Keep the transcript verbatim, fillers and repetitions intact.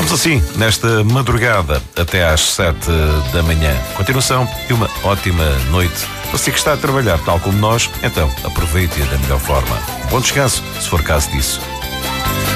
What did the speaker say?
Vamos assim, nesta madrugada até às sete da manhã. Continuação e uma ótima noite. Você que está a trabalhar tal como nós, então aproveite-a da melhor forma. Bom descanso, se for caso disso.